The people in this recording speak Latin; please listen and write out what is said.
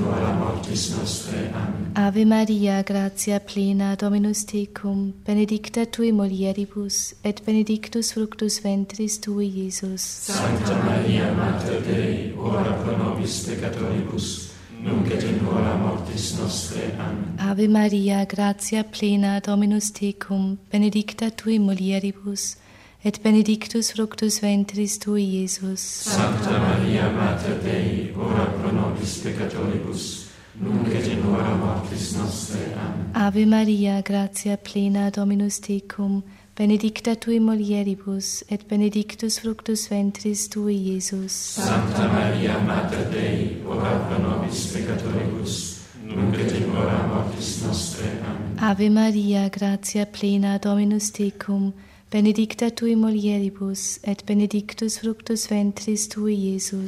hora mortis nostrae. Amen. Ave Maria, gratia plena, Dominus tecum, benedicta tui mulieribus, et benedictus fructus ventris tui, Iesus. Sancta Maria, Mater Dei, ora pro nobis peccatoribus, nunc et in hora mortis nostrae. Amen. Ave Maria, gratia plena, Dominus tecum, benedicta tui mulieribus, et benedictus fructus ventris tui, Iesus. Sancta Maria, Mater Dei, ora pro nobis peccatoribus, nunc et in hora mortis nostrae. Amen. Ave Maria, gratia plena, Dominus tecum, benedicta tui mulieribus, et benedictus fructus ventris tui, Iesus. Sancta Maria, Mater Dei, ora pro nobis peccatoribus, nunc et in hora mortis nostrae. Amen. Ave Maria, gratia plena, Dominus tecum, benedicta tui mulieribus, et benedictus fructus ventris tui, Iesus.